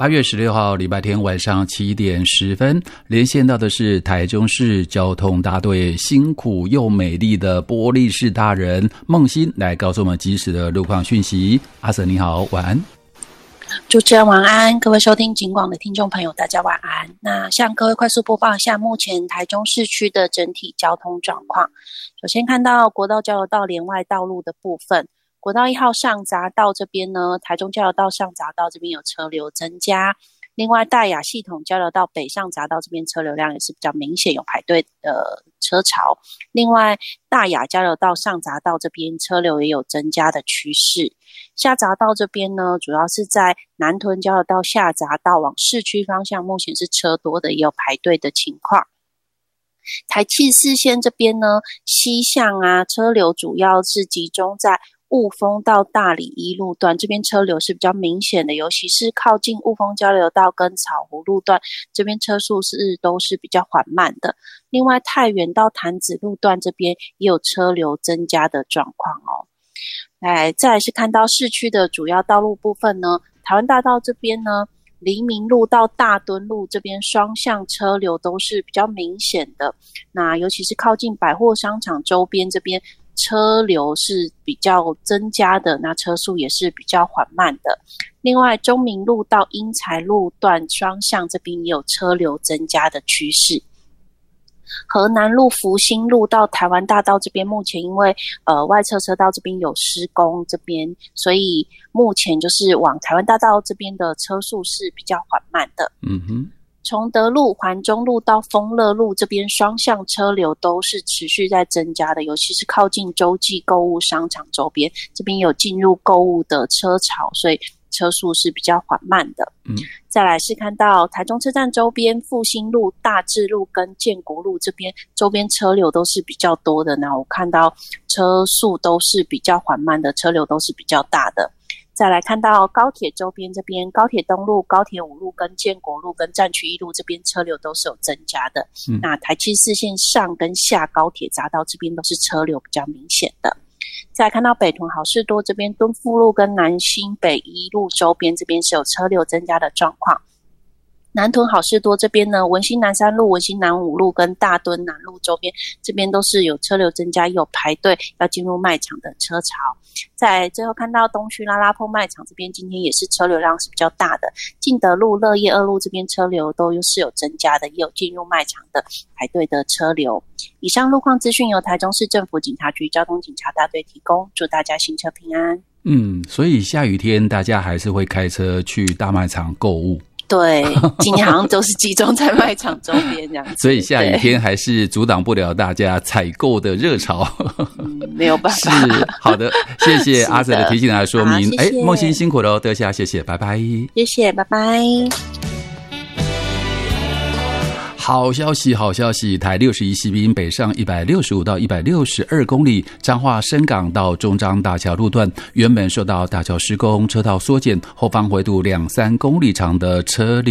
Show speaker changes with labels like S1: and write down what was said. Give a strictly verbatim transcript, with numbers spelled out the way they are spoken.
S1: 八月十六号礼拜天晚上七点十分，连线到的是台中市交通大队辛苦又美丽的玻璃市大人孟欣，来告诉我们即时的路况讯息。阿婶你好，晚安。
S2: 主持人晚安，各位收听警广的听众朋友大家晚安。那向各位快速播报一下目前台中市区的整体交通状况。首先看到国道交流道连外道路的部分，国道一号上匝道这边呢，台中交流道上匝道这边有车流增加，另外大雅系统交流道北上匝道这边车流量也是比较明显，有排队的车潮。另外大雅交流道上匝道这边车流也有增加的趋势。下匝道这边呢，主要是在南屯交流道下匝道往市区方向，目前是车多的，也有排队的情况。台七四线这边呢，西向啊，车流主要是集中在雾峰到大里一路段，这边车流是比较明显的，尤其是靠近雾峰交流道跟草湖路段，这边车速是都是比较缓慢的。另外太原到潭子路段这边也有车流增加的状况哦。来，再来是看到市区的主要道路部分呢，台湾大道这边呢，黎明路到大墩路这边双向车流都是比较明显的，那尤其是靠近百货商场周边这边车流是比较增加的，那车速也是比较缓慢的。另外中明路到英才路段双向这边也有车流增加的趋势。河南路福兴路到台湾大道这边，目前因为呃外侧车道这边有施工，这边所以目前就是往台湾大道这边的车速是比较缓慢的。
S1: 嗯哼。
S2: 崇德路、环中路到丰乐路这边双向车流都是持续在增加的，尤其是靠近洲际购物商场周边，这边有进入购物的车潮，所以车速是比较缓慢的。嗯，再来是看到台中车站周边复兴路、大智路跟建国路这边周边车流都是比较多的，那我看到车速都是比较缓慢的，车流都是比较大的。再来看到高铁周边这边，高铁东路、高铁五路跟建国路跟战区一路这边车流都是有增加的。嗯、那台七四线上跟下高铁匝道这边都是车流比较明显的。再来看到北屯好事多这边，敦富路跟南新北一路周边这边是有车流增加的状况。南屯好事多这边呢，文心南三路、文心南五路跟大墩南路周边这边都是有车流增加，也有排队要进入卖场的车潮。在最后看到东区拉拉铺卖场这边，今天也是车流量是比较大的，进德路、乐业二路这边车流都是有增加的，也有进入卖场的排队的车流。以上路况资讯由台中市政府警察局交通警察大队提供，祝大家行车平安。
S1: 嗯，所以下雨天大家还是会开车去大卖场购物。
S2: 对，今天好像都是集中在卖场周边这样子，
S1: 所以下雨天还是阻挡不了大家采购的热潮。
S2: 嗯，没有办法。
S1: 是，好的，谢谢阿 Sir 的提醒来说明。哎，孟欣辛苦了，得下，谢谢，拜拜。
S2: 谢谢，拜拜。
S1: 好消息，好消息！台六十一西滨北上一百六十五到一百六十二公里，彰化深港到中彰大桥路段，原本受到大桥施工、车道缩减，后方回堵两三公里长的车流